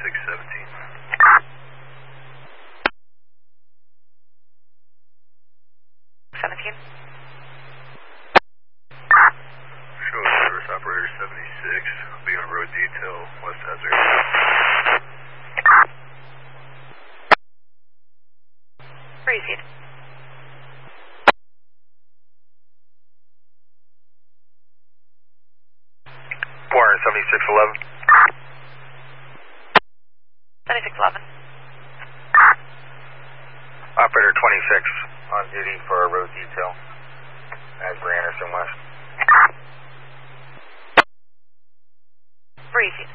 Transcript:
7617. Show service operator 76. I'll be on road detail, West Hazard. Receive. 7611. 7611. Operator 26 on duty for our road detail. Asbury Anderson West. Receive.